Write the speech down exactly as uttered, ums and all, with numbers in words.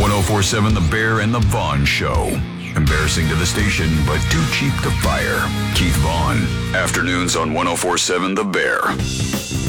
ten forty-seven The Bear and the Vaughn Show. Embarrassing to the station, but too cheap to fire. Keith Vaughn. Afternoons on ten forty-seven The Bear.